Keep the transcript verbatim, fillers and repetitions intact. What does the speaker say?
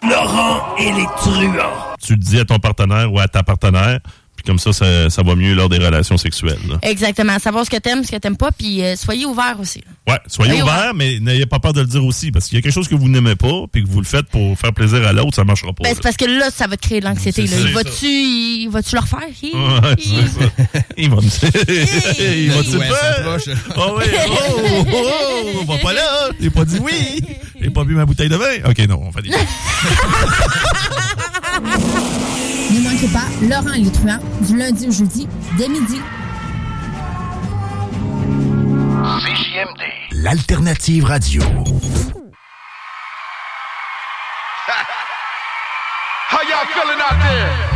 Laurent et les truands. Tu le dis à ton partenaire ou à ta partenaire, puis comme ça, ça, ça va mieux lors des relations sexuelles. Là. Exactement. Savoir ce que t'aimes, ce que t'aimes pas, puis euh, soyez ouverts aussi. Ouais, soyez, soyez ouverts, ouvert, mais n'ayez pas peur de le dire aussi, parce qu'il y a quelque chose que vous n'aimez pas, puis que vous le faites pour faire plaisir à l'autre, ça marchera pas. Ben, c'est parce que là, ça va te créer de l'anxiété. Là. Il va-tu, il va-tu le refaire? Hi, ouais, hi. c'est ça. Il va me dire. Il va-tu le ouais, faire? Oh oui, oh, oh, oh, on va pas là. J'ai pas dit oui. J'ai pas bu ma bouteille de vin. OK, non, on fait des... Ne manquez pas Laurent et les truands du lundi au jeudi dès midi. C J M D. L'alternative radio. How y'all feeling out there?